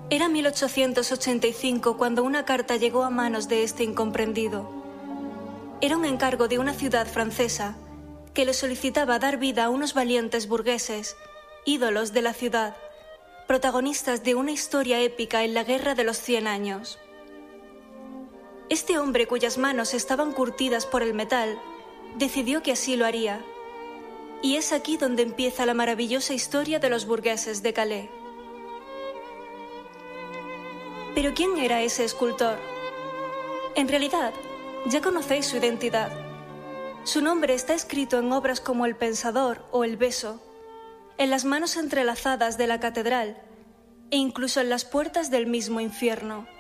Era 1885 cuando una carta llegó a manos de este incomprendido. Era un encargo de una ciudad francesa que le solicitaba dar vida a unos valientes burgueses, ídolos de la ciudad, protagonistas de una historia épica en la Guerra de los 100 años. Este hombre, cuyas manos estaban curtidas por el metal, decidió que así lo haría. Y es aquí donde empieza la maravillosa historia de los burgueses de Calais. ¿Pero quién era ese escultor? En realidad, ya conocéis su identidad. Su nombre está escrito en obras como El Pensador o El Beso, en las manos entrelazadas de la catedral e incluso en las puertas del mismo infierno.